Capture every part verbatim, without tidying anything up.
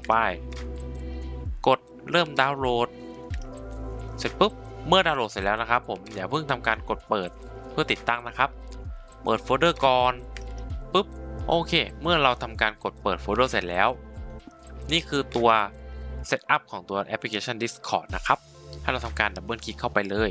ไปกดเริ่มดาวน์โหลดเสร็จปุ๊บเมื่อดาวน์โหลดเสร็จแล้วนะครับผมอย่าเพิ่งทำการกดเปิดเพื่อติดตั้งนะครับเปิดโฟลเดอร์ก่อนปุ๊บโอเคเมื่อเราทำการกดเปิดโฟลเดอร์เสร็จแล้วนี่คือตัวเซตอัพของตัวแอปพลิเคชัน Discord นะครับให้เราทำการดับเบิลคลิกเข้าไปเลย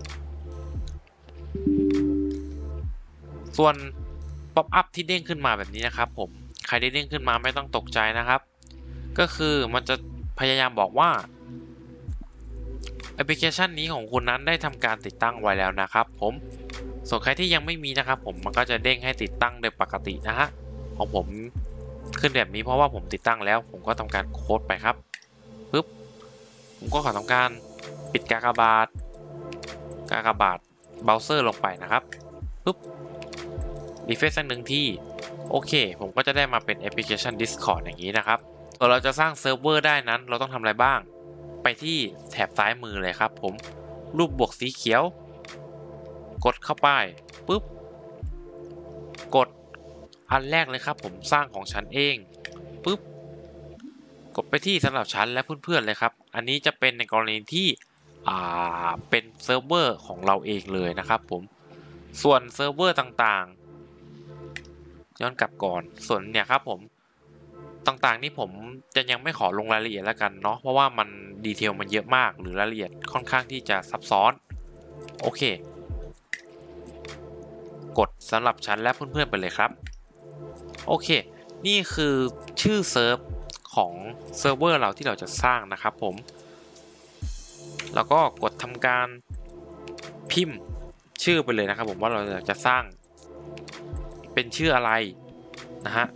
ส่วนป๊อปอัพที่เด้งขึ้นมาแบบนี้นะครับผมใครได้เด้งขึ้นมาไม่ต้องตกใจนะครับก็คือมันจะพยายามบอกว่าแอปพลิเคชันนี้ของคุณนั้นได้ทำการติดตั้งไว้แล้วนะครับผมส่วนใครที่ยังไม่มีนะครับผมมันก็จะเด้งให้ติดตั้งโดยปกตินะฮะของผมขึ้นแบบนี้เพราะว่าผมติดตั้งแล้วผมก็ทำการโค้ดไปครับปึ๊บผมก็ขอทำการปิดกากบาทกากบาทเบราว์เซอร์ลงไปนะครับปึ๊บรีเฟรชสักหนึ่งที่โอเคผมก็จะได้มาเป็นแอปพลิเคชัน Discord อย่างนี้นะครับส่วนเราจะสร้างเซิร์ฟเวอร์ได้นั้นเราต้องทำอะไรบ้างไปที่แถบซ้ายมือเลยครับผมรูปบวกสีเขียวกดเข้าไปปุ๊บกดอันแรกเลยครับผมสร้างของฉันเองปุ๊บกดไปที่สำหรับฉันและเพื่อนๆเลยครับอันนี้จะเป็นในกรณีที่อ่าเป็นเซิร์ฟเวอร์ของเราเองเลยนะครับผมส่วนเซิร์ฟเวอร์ต่างๆย้อนกลับก่อนส่วนเนี่ยครับผมต่างๆนี่ผมจะยังไม่ขอลงรายละเอียดแล้วกันเนาะเพราะว่ามันดีเทลมันเยอะมากหรือรายละเอียดค่อนข้างที่จะซับซ้อนโอเคกดสำหรับฉันและเพื่อนๆไปเลยครับโอเคนี่คือชื่อเซิร์ฟของเซิร์ฟเวอร์เราที่เราจะสร้างนะครับผมแล้วก็กดทำการพิมพ์ชื่อไปเลยนะครับผมว่าเราจะสร้างเป็นชื่ออะไรนะฮะ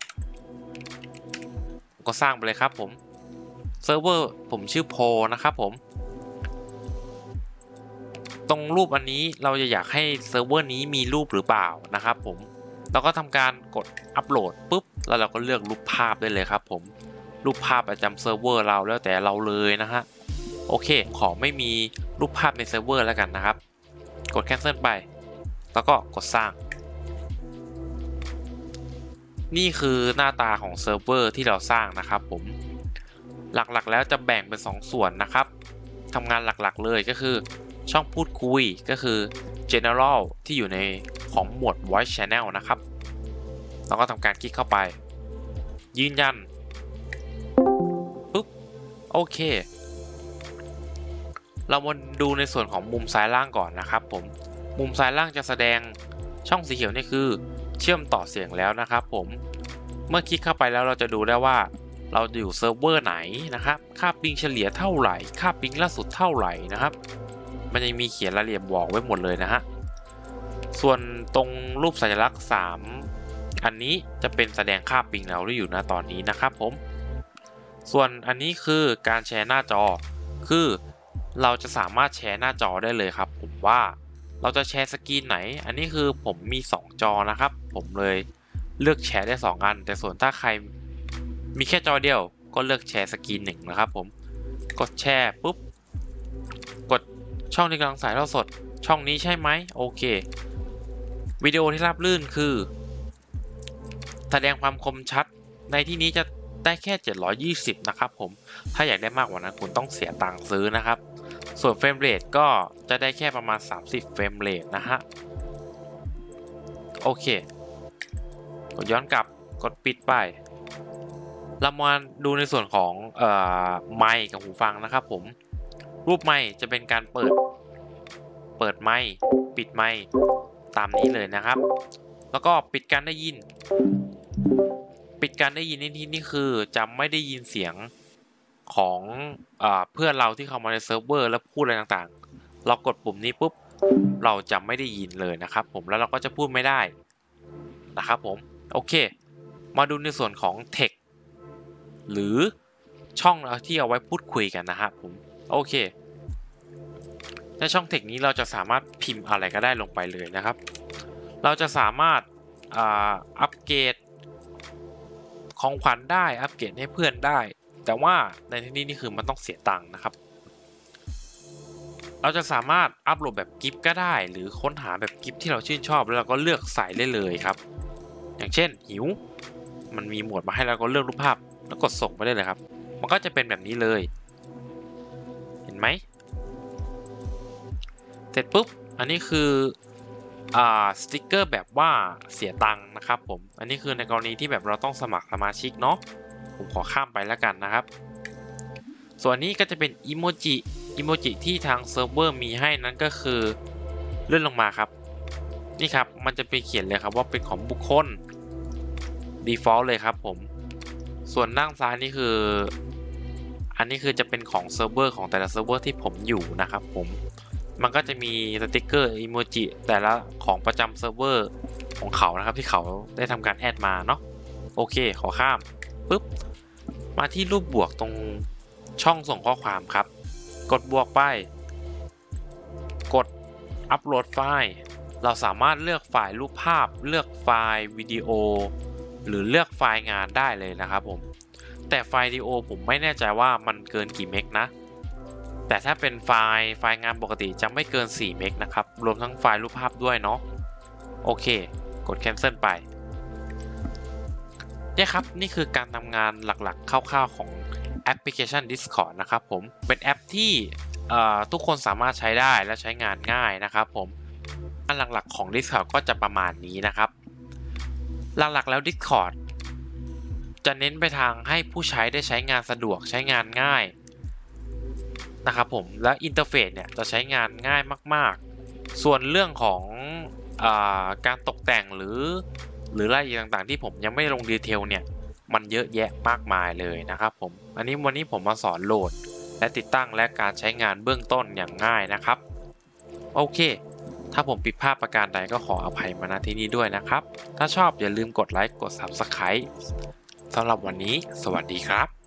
ก็สร้างไปเลยครับผมเซิร์ฟเวอร์ผมชื่อโพนะครับผมตรงรูปอันนี้เราจะอยากให้เซิร์ฟเวอร์นี้มีรูปหรือเปล่านะครับผมเราก็ทำการกดอัปโหลดปุ๊บแล้วเราก็เลือกรูปภาพได้เลยครับผมรูปภาพประจำเซิร์ฟเวอร์เราแล้วแต่เราเลยนะฮะโอเคขอไม่มีรูปภาพในเซิร์ฟเวอร์แล้วกันนะครับกด cancel ไปแล้วก็กดสร้างนี่คือหน้าตาของเซิร์ฟเวอร์ที่เราสร้างนะครับผมหลักๆแล้วจะแบ่งเป็นสองส่วนนะครับทำงานหลักๆเลยก็คือช่องพูดคุยก็คือ general ที่อยู่ในของหมวด voice channel นะครับเราก็ทำการคลิกเข้าไปยืนยันปุ๊บโอเคเรามาดูในส่วนของมุมซ้ายล่างก่อนนะครับผมมุมซ้ายล่างจะแสดงช่องสีเขียวนี่คือเชื่อมต่อเสียงแล้วนะครับผมเมื่อคลิกเข้าไปแล้วเราจะดูได้ว่าเราอยู่เซิร์ฟเวอร์ไหนนะครับค่าปิงเฉลี่ยเท่าไหร่ค่าปิงล่าสุดเท่าไหร่นะครับมันจะมีเขียนรายละเอียดบอกไว้หมดเลยนะฮะส่วนตรงรูปสัญลักษณ์สามอันนี้จะเป็นแสดงค่าปิงเราที่อยู่ณตอนนี้นะครับผมส่วนอันนี้คือการแชร์หน้าจอคือเราจะสามารถแชร์หน้าจอได้เลยครับผมว่าเราจะแชร์สกรีนไหนอันนี้คือผมมีสองจอนะครับผมเลยเลือกแชร์ได้สองอันแต่ส่วนถ้าใครมีแค่จอเดียวก็เลือกแชร์สกรีนหนึ่งนะครับผมกดแชร์ปุ๊บกดช่องที่กำลังถ่ายทอดสดช่องนี้ใช่ไหมโอเควิดีโอที่ราบรื่นคือแสดงความคมชัดในที่นี้จะได้แค่เจ็ดร้อยยี่สิบนะครับผมถ้าอยากได้มากกว่านั้นคุณต้องเสียตังค์ซื้อนะครับส่วนเฟรมเรทก็จะได้แค่ประมาณสามสิบเฟรมเรทนะฮะโอเคกดย้อนกลับกดปิดไปเรามาดูในส่วนของเอ่อไมค์กับหูฟังนะครับผมรูปไมค์จะเป็นการเปิดเปิดไมค์ปิดไมค์ตามนี้เลยนะครับแล้วก็ปิดการได้ยินปิดการได้ยินในที่นี้คือจะไม่ได้ยินเสียงของเอ่อเพื่อนเราที่เข้ามาในเซิร์ฟเวอร์แล้วพูดอะไรต่างๆเรากดปุ่มนี้ปุ๊บเราจะไม่ได้ยินเลยนะครับผมแล้วเราก็จะพูดไม่ได้นะครับผมโอเคมาดูในส่วนของ text หรือช่องที่เอาไว้พูดคุยกันนะครับผมโอเคในช่อง text นี้เราจะสามารถพิมพ์อะไรก็ได้ลงไปเลยนะครับเราจะสามารถอัปเกรดของขวัญได้อัปเกรดให้เพื่อนได้แต่ว่าในที่นี้นี่คือมันต้องเสียตังค์นะครับเราจะสามารถอัปโหลดแบบกิฟต์ก็ได้หรือค้นหาแบบกิฟต์ที่เราชื่นชอบแล้วเราก็เลือกใส่ได้เลยครับอย่างเช่นหิวมันมีหมวดมาให้เราก็เลือกรูปภาพแล้วกดส่งไปได้เลยครับมันก็จะเป็นแบบนี้เลยเห็นไหมเสร็จปุ๊บอันนี้คืออ่าสติกเกอร์แบบว่าเสียตังค์นะครับผมอันนี้คือในกรณีที่แบบเราต้องสมัครสมาชิกเนาะผมขอข้ามไปแล้วกันนะครับส่วนนี้ก็จะเป็นอิโมจิอิโมจิที่ทางเซิร์ฟเวอร์มีให้นั้นก็คือเลื่อนลงมาครับนี่ครับมันจะไปเขียนเลยครับว่าเป็นของบุคคล default เลยครับผมส่วนด้านซ้ายนี่คืออันนี้คือจะเป็นของเซิร์ฟเวอร์ของแต่ละเซิร์ฟเวอร์ที่ผมอยู่นะครับผมมันก็จะมีสติกเกอร์อิโมจิแต่ละของประจำเซิร์ฟเวอร์ของเขานะครับที่เขาได้ทำการแอดมาเนาะโอเคขอข้ามปุ๊บมาที่รูปบวกตรงช่องส่งข้อความครับกดบวกไปกดอัปโหลดไฟล์เราสามารถเลือกไฟล์รูปภาพเลือกไฟล์วิดีโอหรือเลือกไฟล์งานได้เลยนะครับผมแต่ไฟล์วิดีโอผมไม่แน่ใจว่ามันเกินกี่เมกนะแต่ถ้าเป็นไฟล์ไฟล์งานปกติจะไม่เกินสี่เมกนะครับรวมทั้งไฟล์รูปภาพด้วยเนาะโอเคกด cancel ไปเนี่ยครับนี่คือการทำงานหลักๆคร่าวๆของแอปพลิเคชัน Discord นะครับผมเป็นแอปที่ทุกคนสามารถใช้ได้และใช้งานง่ายนะครับผมอันหลักๆของ Discord ก็จะประมาณนี้นะครับหลักๆแล้ว Discord จะเน้นไปทางให้ผู้ใช้ได้ใช้งานสะดวกใช้งานง่ายนะครับผมและอินเทอร์เฟซเนี่ยจะใช้งานง่ายมากๆส่วนเรื่องของอาการตกแต่งหรือหรือรายละเอียดต่างๆที่ผมยังไม่ลงดีเทลเนี่ยมันเยอะแยะมากมายเลยนะครับผมอันนี้วันนี้ผมมาสอนโหลดและติดตั้งและการใช้งานเบื้องต้นอย่างง่ายนะครับโอเคถ้าผมผิดพลาดประการใดก็ขออภัยมาณที่นี้ด้วยนะครับถ้าชอบอย่าลืมกดไลค์กด ซับสไครบ์ สำหรับวันนี้สวัสดีครับ